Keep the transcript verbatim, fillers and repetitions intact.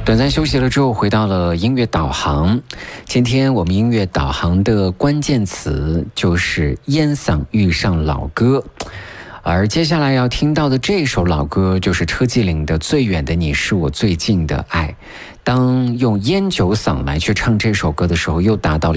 短暂休息了之后，回到了音乐导航。今天我们音乐导航的关键词就是烟嗓遇上老歌，而接下来要听到的这首老歌就是车继岭的《最远的你是我最近的爱》。当用烟酒嗓来去唱这首歌的时候，又达到了